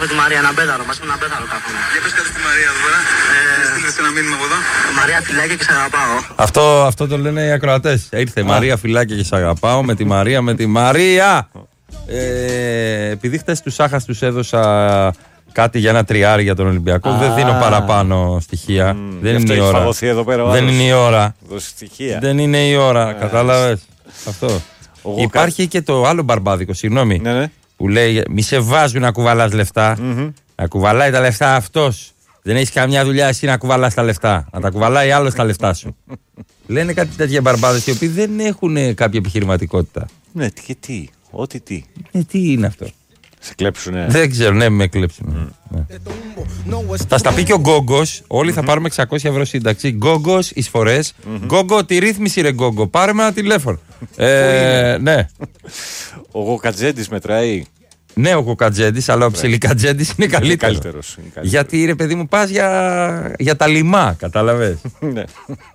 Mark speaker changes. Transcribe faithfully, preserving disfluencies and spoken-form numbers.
Speaker 1: με τη Μαρία, ένα πέταρο, μαζί με ένα πέταρο κάθομαι.
Speaker 2: Για πες κάτι στη Μαρία εδώ πέρα. Ε, Στείλτε ένα μήνυμα από εδώ.
Speaker 1: Μαρία, φιλάκια και σ' αγαπάω.
Speaker 3: Αυτό, αυτό το λένε οι ακροατές. Ήρθε Μαρία, φιλάκια και σ' αγαπάω. Με τη Μαρία, με τη Μαρία. Ε, επειδή χτες τους Σάχας τους έδωσα κάτι για ένα τριάρι για τον Ολυμπιακό, ah. δεν δίνω παραπάνω στοιχεία. Mm, δεν είναι η ώρα.
Speaker 4: Εδώ πέρα,
Speaker 3: δεν είναι η ώρα.
Speaker 4: Στοιχεία.
Speaker 3: Δεν είναι η ώρα. Ah. Κατάλαβες. Αυτό. Ο Υπάρχει και το άλλο μπαρμπάδικο, συγγνώμη.
Speaker 4: Ναι, ναι.
Speaker 3: Που λέει μη σε βάζουν να κουβαλάς λεφτά. Mm-hmm. Να κουβαλάει τα λεφτά αυτός. Δεν έχεις καμιά δουλειά εσύ να κουβαλάς τα λεφτά. Να τα κουβαλάει άλλος τα λεφτά σου. Λένε κάτι τέτοια μπαρμπάδες οι οποίοι δεν έχουν κάποια επιχειρηματικότητα.
Speaker 4: Ναι, και τι. Ό,τι τι.
Speaker 3: Ε, τι είναι αυτό.
Speaker 4: Σε κλέψουνε.
Speaker 3: Δεν ξέρω, ναι, με κλέψουνε. Mm. Ναι. Θα στα πει και ο Γκόγκος. Όλοι mm-hmm. θα πάρουμε εξακόσια ευρώ σύνταξη. Γκόγκος, εισφορές. Mm-hmm. Γκόγκο, τη ρύθμιση ρε Γκόγκο. Πάρε με ένα τηλέφωνο. ε, ναι.
Speaker 4: Ο Γοκατζέντης μετράει.
Speaker 3: Ναι, ο Γοκατζέντης, αλλά ο Ψιλικατζέντης είναι καλύτερο.
Speaker 4: καλύτερος, είναι καλύτερος.
Speaker 3: Γιατί ρε παιδί μου πας για, για τα λιμά, κατάλαβες.